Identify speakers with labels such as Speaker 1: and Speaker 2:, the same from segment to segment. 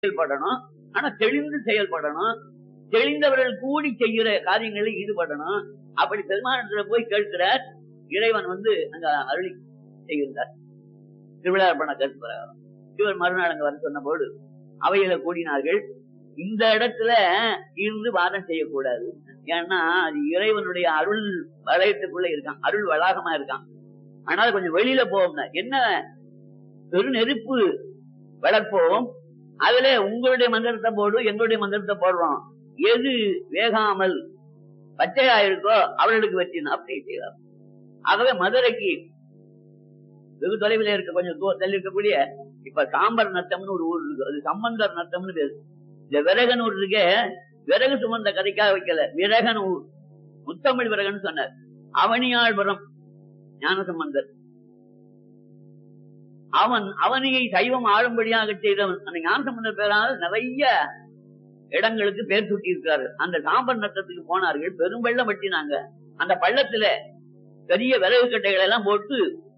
Speaker 1: செயல்படணும். ஆனா தெளிந்து செயல்படணும். தெளிந்தவர்கள் கூடி செய்கிற காரியங்களில் ஈடுபடணும். அப்படி பெருமானத்துல போய் கேட்கிறார். இறைவன் அங்க அருளி செய்கிறார். திருவிழாப்பண கருத்து இவர் மறுநாள் அங்க வர சொன்ன போது அவையில கூடினார்கள். இந்த இடத்துல இருந்து வாதம் செய்யக்கூடாது. ஏன்னா அது இறைவனுடைய அருள் வளையத்துக்குள்ள இருக்கான், அருள் வளாகமா இருக்கான். ஆனால் கொஞ்சம் வெளியில போவோம்னா என்ன, பெரு நெருப்பு வளர்ப்போம், அதுல உங்களுடைய மந்திரத்தை போடும், எங்களுடைய மந்திரத்தை போடுறோம், எது வேகாமல் பச்சையா இருக்கோ அவர்களுக்கு வெற்றினா அப்படி செய்யலாம். ஆகவே மதுரைக்கு வெகு தொலைவில் இருக்க கொஞ்சம் தள்ளி இருக்கக்கூடிய இப்ப சாம்பர் நத்தம்னு ஒரு ஊர் இருக்கு, அது சம்பந்தர் நத்தம்னு பேரு. இந்த விறகன் ஊர் இருக்க, விறகு சுமந்த கதைக்காக வைக்கல, விறகன் ஊர், முத்தமிழ் விறகன் சொன்னார். அவனியாழ்புரம் ஞானசம்பந்தர், அவனியை சைவம் ஆளும்படியாக செய்தவன். அந்த ஞானசம்பந்தர் பேரால் நிறைய இடங்களுக்கு பேர் சுட்டி இருக்கிறாரு. அந்த சாம்பர் நத்தத்துக்கு போனார்கள், பெரும் வெள்ளம் வெட்டினாங்க. அந்த பள்ளத்துல பெரிய விறகு கட்டைகள் எல்லாம் போட்டு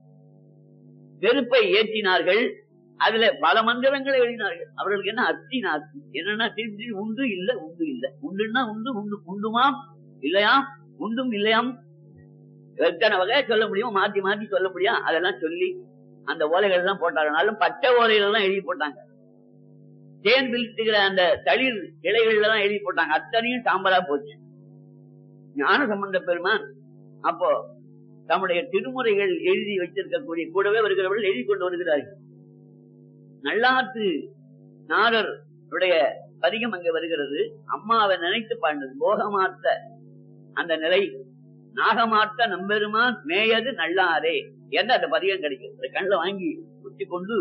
Speaker 1: நெருப்பை ஏற்றினார்கள். அதுல பல மந்திரங்களை எழுதினார்கள். அவர்களுக்கு என்ன அத்தி நாத்தி என்னன்னா, திருப்பி உண்டு இல்ல உண்டு இல்ல, உண்டுன்னா உண்டு உண்டு உண்டுமாம் இல்லையாம் உண்டும் இல்லையாம், எத்தனை வகையா சொல்ல முடியும், மாத்தி மாத்தி சொல்ல முடியும். அதெல்லாம் சொல்லி அந்த ஓலைகள் எல்லாம் போட்டாங்கனாலும் பச்சை ஓலைகள் எல்லாம் எழுதி போட்டாங்க. தேன் பிரித்துகிற அந்த தளிர் இலைகள் எல்லாம் எழுதி போட்டாங்க. அத்தனையும் சாம்பலா போச்சு. ஞான சம்பந்த பெருமான் அப்போ தம்முடைய திருமுறைகள் எழுதி வைத்திருக்கக்கூடிய கூடவே வருகிறவர்கள் எழுதி கொண்டு வருகிறார்கள். நல்லாத்து நாரர் பதிகம் அங்க வருகிறது. அம்மாவை நினைத்து பாண்டது போகமாத்த அந்த நிலை, நாகமாத்த நம்பெருமான் மேயது நல்லாரே என்ற அந்த பதிகம் கிடைக்கிறது. கண்ணில் வாங்கி குத்தி கொண்டு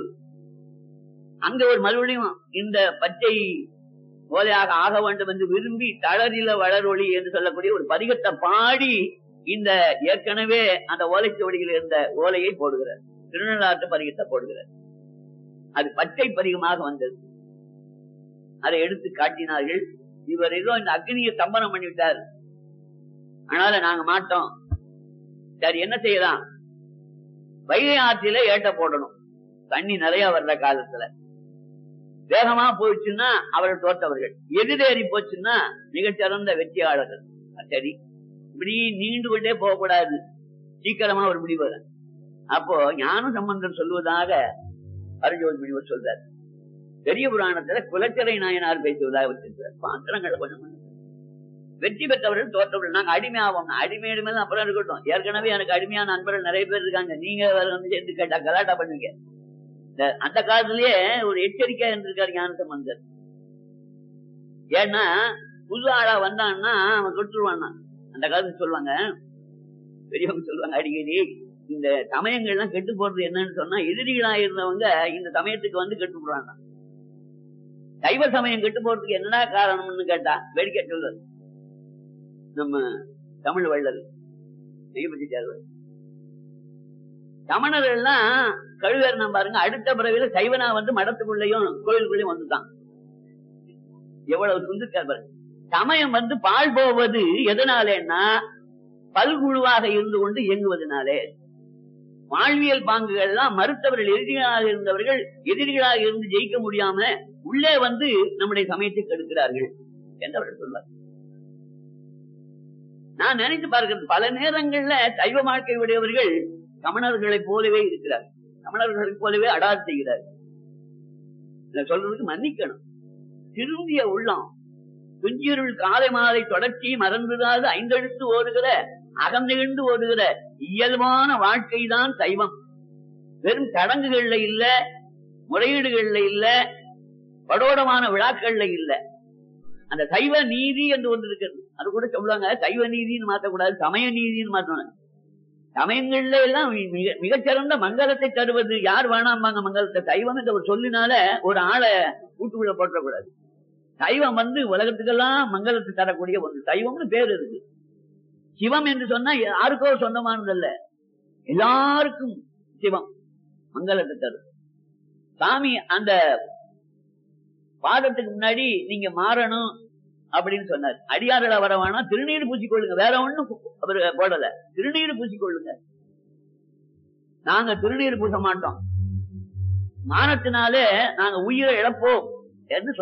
Speaker 1: அங்க ஒரு மறுபடியும் இந்த பச்சை ஓலையாக ஆக வேண்டும் என்று விரும்பி தளரில வளரொளி என்று சொல்லக்கூடிய ஒரு பதிகத்தை பாடி இந்த ஏற்கனவே அந்த ஓலைச்சுவடியில் இருந்த ஓலையை போடுகிறார், திருநள்ளாற்று பதிகத்தை போடுகிறார். அது பச்சை பதிகமாக வந்தது. அதை எடுத்து காட்டினார்கள். இவர் ஏதோ இந்த அக்னியை தம்பனம் பண்ணிவிட்டார், அதனால நாங்க மாட்டோம். சரி என்ன செய்யலாம், வைகை ஆற்றில ஏட்ட போடணும். தண்ணி நிறைய வர்ற காலத்துல வேகமா போயிடுச்சுன்னா அவர்கள் தோற்றவர்கள், எதிரேறி போச்சுன்னா மிகச்சிறந்த வெற்றியாளர்கள். சரி, இப்படி நீண்டு கொண்டே போகக்கூடாது, சீக்கிரமா ஒரு முடிவு. அப்போ ஞான சம்பந்தர் சொல்லுவதாக அருஜோதி முனிவர் சொல்றார். பெரிய புராணத்துல குலச்சரை நாயனார் பேசுவதாக வச்சிருக்கிறார். பாத்திரங்களை கொஞ்சம் வெற்றி பெற்றவர்கள் தோற்றவர்கள். நாங்க அடிமையாவோம், அடிமையிடுமே அப்புறம் இருக்கட்டும். ஏற்கனவே எனக்கு அடிமையான நண்பர்கள் நிறைய பேர் இருக்காங்க, நீங்க சேர்ந்து கேட்டா கலாட்டா பண்ணுவீங்க. அந்த காலத்திலேயே ஒரு எச்சரிக்கை இருந்திருக்காரு ஞான சம்பந்தர். ஏன்னா புது ஆளா வந்தான்னா அவன் தொற்றுவான்னா. அந்த காலத்துக்கு சொல்லுவாங்க, பெரியவங்க சொல்லுவாங்க அடிக்கடி, இந்த சமயங்கள்லாம் கெட்டு போறது என்னன்னு சொன்னா, எதிரிகளா இருந்தவங்க இந்த சமயத்துக்கு வந்து கெட்டு போடுறாங்க. சைவ சமயம் கெட்டு போறதுக்கு என்னடா காரணம்னு கேட்டா வேடிக்கை சொல்றது நம்ம தமிழ் வள்ளல் நெய்பதிச்சார். சமணர்கள் எல்லாம் கழுவேறினா பாருங்க, அடுத்த பிறவில சைவனா வந்து மடத்துக்குள்ளேயும் கோயிலுக்குள்ளேயும் வந்துட்டான். எவ்வளவு துந்துக்கார் பாருங்க. சமயம் வந்து பால் போவது எதனாலேன்னா பல்குழுவாக இருந்து கொண்டு இயங்குவதனாலே. வாழ்வியல் பாங்குகள் எல்லாம் மறுத்தவர்கள், எதிரிகளாக இருந்தவர்கள் எதிரிகளாக இருந்து ஜெயிக்க முடியாம உள்ளே வந்து நம்முடைய சமயத்தை கெடுக்கிறார்கள் என்று அவர்கள் சொல்வார். நான் நினைத்து பார்க்கிறது, பல நேரங்கள்ல சைவ வாழ்க்கை உடையவர்கள் சமணர்களை போலவே இருக்கிறார், சமணர்களை போலவே அடாது செய்கிறார். சொல்றதுக்கு மன்னிக்கணும். திரும்பிய உள்ளம் துஞ்சிருள் காலை மாலை தொடர்ச்சி மறந்துடாது ஐந்தெழுத்து ஓடுகிற அகம் நிகழ்ந்து ஓடுகிற இயல்பான வாழ்க்கை தான் சைவம். வெறும் சடங்குகள்ல இல்ல, முறையீடுகள்ல இல்ல, படோடமான விழாக்கள்ல இல்ல. அந்த சைவ நீதி என்று ஒன்று இருக்கிறது. அது கூட சொல்லுவாங்க, சைவ நீதினு மாற்றக்கூடாது, சமய நீதினு மாற்றணும். சமயங்கள்ல எல்லாம் மிகச்சிறந்த மங்களத்தை தருவது யார் வேணாம்பாங்க மங்களத்தை. சைவம் என்ற ஒரு சொல்லினால ஒரு ஆளை கூட்டுக்குள்ள போட்டக்கூடாது. சைவம் வந்து உலகத்துக்கெல்லாம் மங்களத்தை தரக்கூடிய ஒன்று. சைவம்னு பேர் இருக்கு. சிவம் என்று சொன்னா யாருக்கோ சொந்தமானதல்ல, எல்லாருக்கும் சிவம் மங்களத்தை தரும். சாமி அந்த பாதத்துக்கு முன்னாடி நீங்க மாறணும் அப்படின்னு சொன்னார். அடியார்கள வர வேணாம், திருநீர் பூசிக்கொள்ளுங்க, வேற ஒண்ணும் அவர் போடல, திருநீர் பூசிக்கொள்ளுங்க. நாங்க திருநீர் பூச மாட்டோம், மானத்தினாலே நாங்க உயிரை இழப்போம் என்று